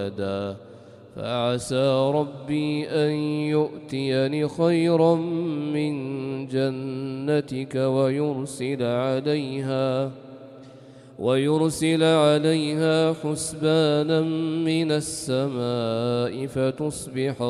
ولدا فعسى ربي أن يؤتيني خيرا من جنتك ويرسل عليها حسبانا من السماء فتصبح